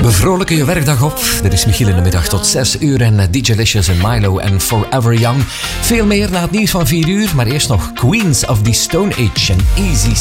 We vrolijken je werkdag op. Dit is Michiel in de middag tot 6 uur en DJ Licious en Milo en Forever Young. Veel meer na het nieuws van 4 uur, maar eerst nog Queens of the Stone Age en Easy